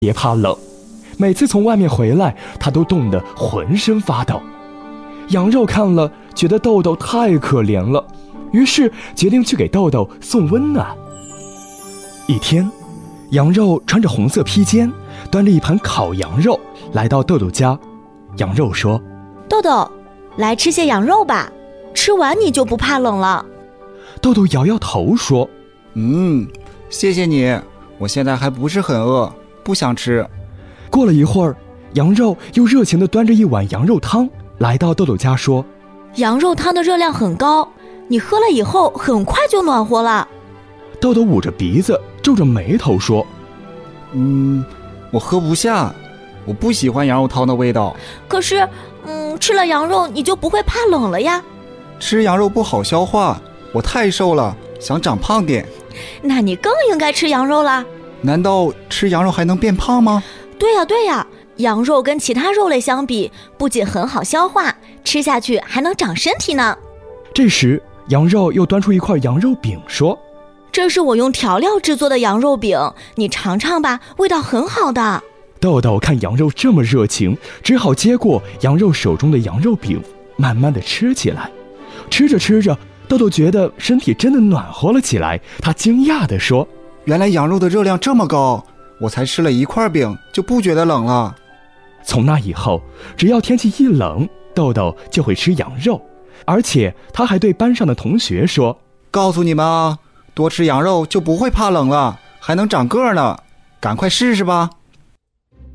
别怕冷。每次从外面回来，他都冻得浑身发抖。羊肉看了，觉得豆豆太可怜了，于是决定去给豆豆送温暖。一天，羊肉穿着红色披肩，端着一盘烤羊肉来到豆豆家。羊肉说： 豆豆，来吃些羊肉吧，吃完你就不怕冷了。 豆豆摇摇头说： 谢谢你，我现在还不是很饿，不想吃。 过了一会儿，羊肉又热情地端着一碗羊肉汤来到豆豆家说： 羊肉汤的热量很高，你喝了以后很快就暖和了。 豆豆捂着鼻子皱着眉头说： 我喝不下，我不喜欢羊肉汤的味道。 可是吃了羊肉你就不会怕冷了呀。 吃羊肉不好消化，我太瘦了，想长胖点。 那你更应该吃羊肉啦。 难道吃羊肉还能变胖吗？ 对呀，羊肉跟其他肉类相比，不仅很好消化，吃下去还能长身体呢。 这时羊肉又端出一块羊肉饼说： 这是我用调料制作的羊肉饼，你尝尝吧，味道很好的。 豆豆看羊肉这么热情，只好接过羊肉手中的羊肉饼，慢慢地吃起来。吃着吃着，豆豆觉得身体真的暖和了起来，他惊讶地说： 原来羊肉的热量这么高，我才吃了一块饼就不觉得冷了。 从那以后，只要天气一冷，豆豆就会吃羊肉，而且他还对班上的同学说： 告诉你们啊，多吃羊肉就不会怕冷了，还能长个儿呢，赶快试试吧。